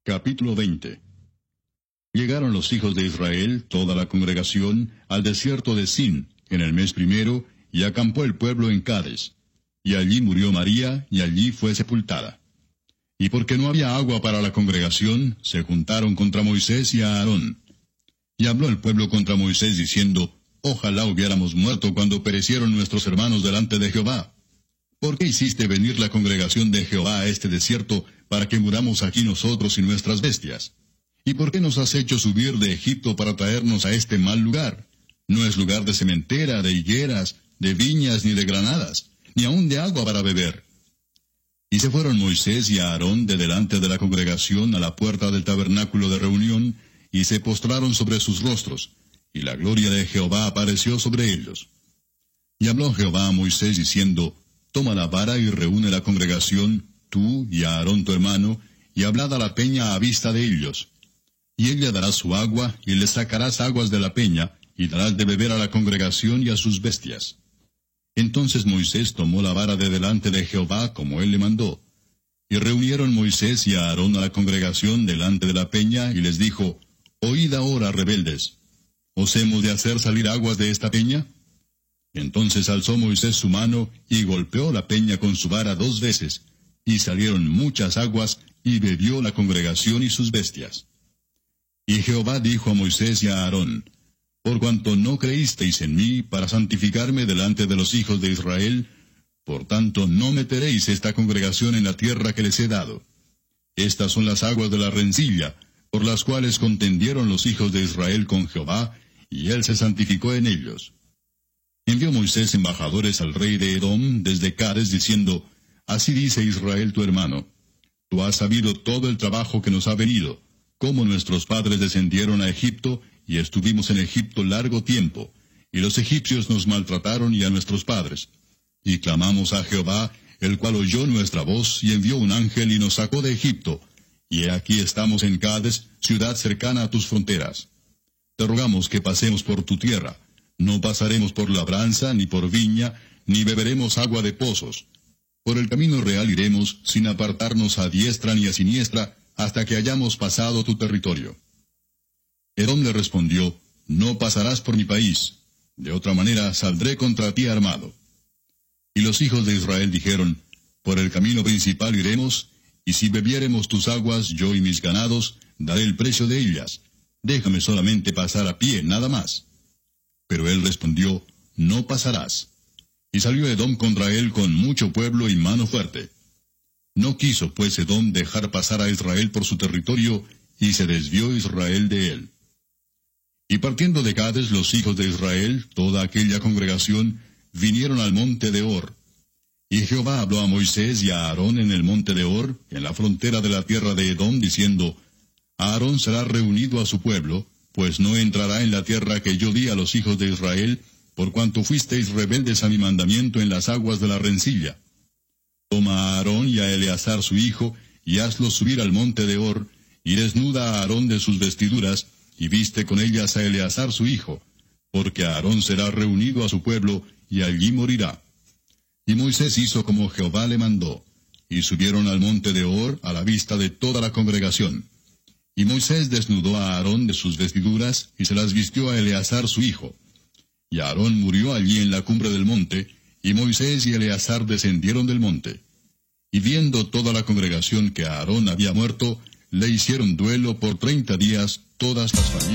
Capítulo 20. Llegaron los hijos de Israel, toda la congregación, al desierto de Sin, en el mes primero, y acampó el pueblo en Cades. Y allí murió María, y allí fue sepultada. Y porque no había agua para la congregación, se juntaron contra Moisés y a Aarón. Y habló el pueblo contra Moisés, diciendo, Ojalá hubiéramos muerto cuando perecieron nuestros hermanos delante de Jehová. ¿Por qué hiciste venir la congregación de Jehová a este desierto, para que muramos aquí nosotros y nuestras bestias? ¿Y por qué nos has hecho subir de Egipto para traernos a este mal lugar? No es lugar de sementera, de higueras, de viñas, ni de granadas, ni aun de agua para beber. Y se fueron Moisés y Aarón de delante de la congregación a la puerta del tabernáculo de reunión, y se postraron sobre sus rostros, y la gloria de Jehová apareció sobre ellos. Y habló Jehová a Moisés diciendo, Toma la vara y reúne la congregación, tú y Aarón tu hermano, y hablad a la peña a vista de ellos. Y ella dará su agua, y le sacarás aguas de la peña, y darás de beber a la congregación y a sus bestias. Entonces Moisés tomó la vara de delante de Jehová, como él le mandó. Y reunieron Moisés y Aarón a la congregación delante de la peña, y les dijo, Oíd ahora, rebeldes, ¿os hemos de hacer salir aguas de esta peña? Entonces alzó Moisés su mano, y golpeó la peña con su vara 2 veces, y salieron muchas aguas, y bebió la congregación y sus bestias. Y Jehová dijo a Moisés y a Aarón, Por cuanto no creísteis en mí para santificarme delante de los hijos de Israel, por tanto no meteréis esta congregación en la tierra que les he dado. Estas son las aguas de la rencilla, por las cuales contendieron los hijos de Israel con Jehová, y él se santificó en ellos. Envió Moisés embajadores al rey de Edom desde Cades, diciendo, Así dice Israel tu hermano, tú has sabido todo el trabajo que nos ha venido, cómo nuestros padres descendieron a Egipto, y estuvimos en Egipto largo tiempo, y los egipcios nos maltrataron y a nuestros padres. Y clamamos a Jehová, el cual oyó nuestra voz, y envió un ángel y nos sacó de Egipto, y he aquí estamos en Cades, ciudad cercana a tus fronteras. Te rogamos que pasemos por tu tierra. No pasaremos por labranza, ni por viña, ni beberemos agua de pozos. Por el camino real iremos, sin apartarnos a diestra ni a siniestra, hasta que hayamos pasado tu territorio. Edom le respondió, No pasarás por mi país, de otra manera saldré contra ti armado. Y los hijos de Israel dijeron, Por el camino principal iremos, y si bebiéremos tus aguas, yo y mis ganados, daré el precio de ellas. Déjame solamente pasar a pie, nada más. Pero él respondió, No pasarás. Y salió Edom contra él con mucho pueblo y mano fuerte. No quiso pues Edom dejar pasar a Israel por su territorio, y se desvió Israel de él. Y partiendo de Cades los hijos de Israel, toda aquella congregación, vinieron al monte de Hor. Y Jehová habló a Moisés y a Aarón en el monte de Hor, en la frontera de la tierra de Edom, diciendo, Aarón será reunido a su pueblo, pues no entrará en la tierra que yo di a los hijos de Israel, por cuanto fuisteis rebeldes a mi mandamiento en las aguas de la rencilla. Toma a Aarón y a Eleazar su hijo, y hazlos subir al monte de Hor, y desnuda a Aarón de sus vestiduras, y viste con ellas a Eleazar su hijo, porque Aarón será reunido a su pueblo, y allí morirá. Y Moisés hizo como Jehová le mandó, y subieron al monte de Hor a la vista de toda la congregación. Y Moisés desnudó a Aarón de sus vestiduras, y se las vistió a Eleazar su hijo. Y Aarón murió allí en la cumbre del monte, y Moisés y Eleazar descendieron del monte. Y viendo toda la congregación que Aarón había muerto, le hicieron duelo por 30 días todas las familias.